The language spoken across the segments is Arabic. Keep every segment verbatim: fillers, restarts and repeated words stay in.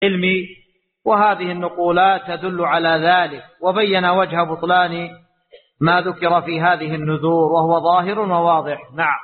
علمي، وهذه النقولات تدل على ذلك، وبين وجه بطلان ما ذكر في هذه النذور وهو ظاهر وواضح. نعم.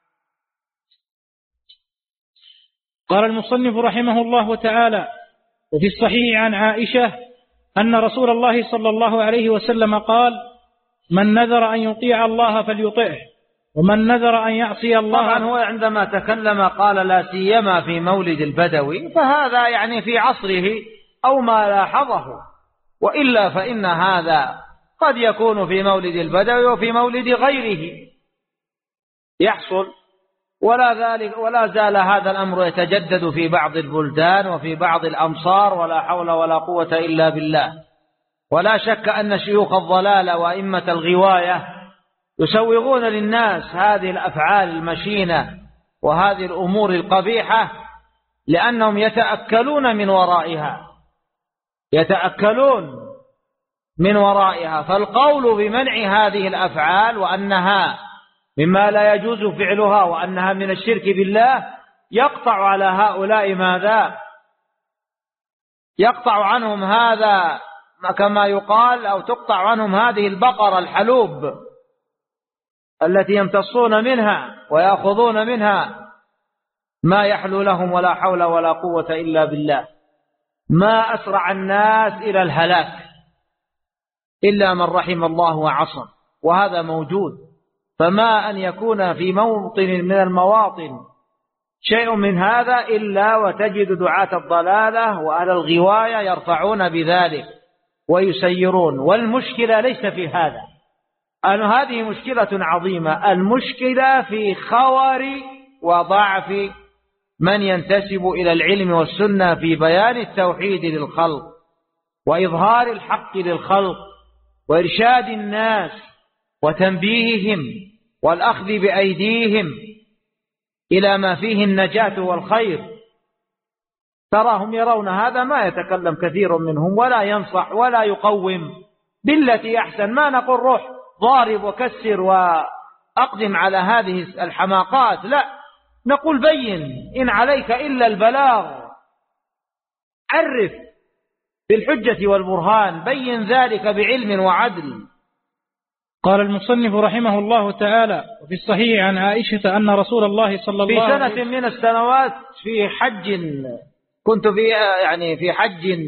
قال المصنف رحمه الله تعالى: وفي الصحيح عن عائشة أن رسول الله صلى الله عليه وسلم قال: من نذر أن يطيع الله فليطعه، ومن نذر أن يعصي الله. طبعا هو عندما تكلم قال لا سيما في مولد البدوي، فهذا يعني في عصره أو ما لاحظه، وإلا فإن هذا قد يكون في مولد البدوي وفي مولد غيره يحصل، ولا ذلك ولا زال هذا الأمر يتجدد في بعض البلدان وفي بعض الأمصار، ولا حول ولا قوة إلا بالله. ولا شك أن شيوخ الضلال وأئمة الغواية يسوغون للناس هذه الأفعال المشينة وهذه الأمور القبيحة، لأنهم يتأكلون من ورائها يتأكلون من ورائها فالقول بمنع هذه الأفعال وأنها مما لا يجوز فعلها وأنها من الشرك بالله يقطع على هؤلاء ماذا؟ يقطع عنهم هذا كما يقال، أو تقطع عنهم هذه البقرة الحلوب التي يمتصون منها ويأخذون منها ما يحلو لهم، ولا حول ولا قوة إلا بالله. ما أسرع الناس إلى الهلاك إلا من رحم الله وعصم، وهذا موجود. فما أن يكون في موطن من المواطن شيء من هذا إلا وتجد دعاة الضلالة وأهل الغواية يرفعون بذلك ويسيرون. والمشكلة ليس في هذا، أن هذه مشكلة عظيمة، المشكلة في خور وضعف من ينتسب إلى العلم والسنة في بيان التوحيد للخلق وإظهار الحق للخلق وإرشاد الناس وتنبيههم والأخذ بأيديهم إلى ما فيه النجاة والخير. تراهم يرون هذا، ما يتكلم كثير منهم ولا ينصح ولا يقوم بالتي أحسن. ما نقول روح ضارب وكسر وأقدم على هذه الحماقات، لا، نقول بين، إن عليك إلا البلاغ، عرف بالحجة والبرهان، بين ذلك بعلم وعدل. قال المصنف رحمه الله تعالى: وفي الصحيح عن عائشة أن رسول الله صلى الله عليه وسلم في سنة من السنوات في حج، كنت في يعني في حج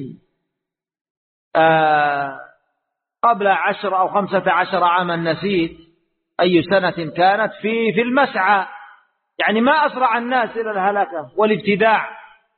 آه قبل عشر أو خمسة عشر عاما، نسيت أي سنة كانت، في في المسعى، يعني ما أسرع الناس إلى الهلكة والابتداع،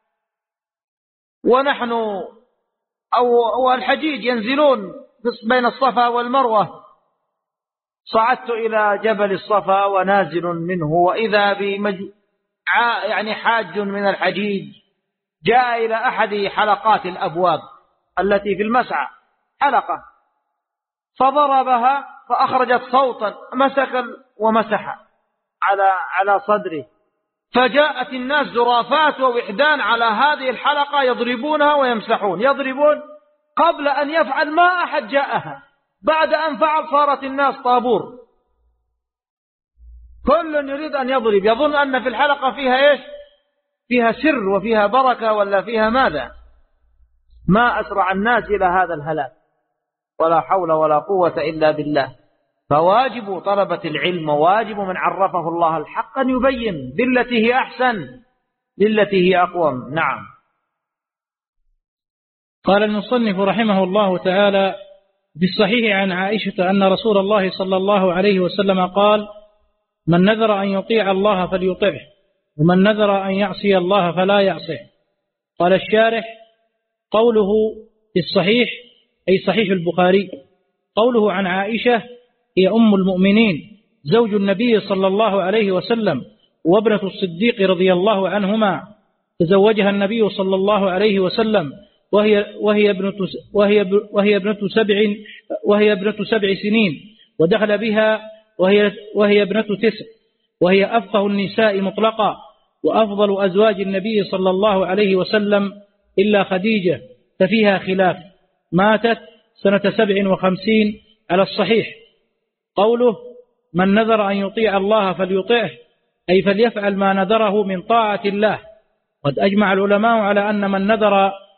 ونحن أو والحجيج ينزلون بين الصفا والمروة. صعدت إلى جبل الصفا ونازل منه، وإذا بمج... يعني حاج من الحجيج جاء إلى أحد حلقات الأبواب التي في المسعى، حلقة، فضربها فأخرجت صوتا، مسك ومسح على على صدره، فجاءت الناس زرافات ووحدان على هذه الحلقة يضربونها ويمسحون، يضربون قبل أن يفعل ما أحد جاءها، بعد أن فعل صارت الناس طابور، كل يريد أن يضرب، يظن أن في الحلقة فيها إيش؟ فيها سر وفيها بركة ولا فيها ماذا؟ ما أسرع الناس إلى هذا الهلاك، ولا حول ولا قوة إلا بالله. فواجب طلبة العلم وواجب من عرفه الله الحق أن يبين بالتي هي أحسن، بالتي هي أقوم. نعم. قال المصنف رحمه الله تعالى: بالصحيح عن عائشة أن رسول الله صلى الله عليه وسلم قال: من نذر أن يطيع الله فليطعه، ومن نذر أن يعصي الله فلا يعصيه. قال الشارح: قوله في الصحيح أي صحيح البخاري. قوله عن عائشة هي أم المؤمنين زوج النبي صلى الله عليه وسلم وابنة الصديق رضي الله عنهما، تزوجها النبي صلى الله عليه وسلم وهي وهي ابنة وهي وهي ابنة سبع وهي ابنة سبع سنين، ودخل بها وهي وهي ابنة تسع، وهي أفقه النساء مطلقا وأفضل أزواج النبي صلى الله عليه وسلم إلا خديجة، ففيها خلاف. ماتت سنة سبع وخمسين على الصحيح. قوله من نذر أن يطيع الله فليطيعه أي فليفعل ما نذره من طاعة الله. قد أجمع العلماء على أن من نذر